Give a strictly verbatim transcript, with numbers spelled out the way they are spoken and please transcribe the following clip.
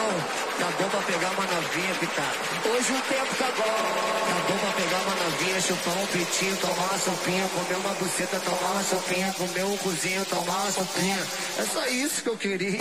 Tá bom pra pegar uma novinha, pitada. Hoje o tempo tá bom. Tá bom pra pegar uma novinha, chupar um pitinho, tomar uma sopinha, comer uma buceta, tomar uma sopinha, comer um cozinho, tomar uma sopinha. É só isso que eu queria.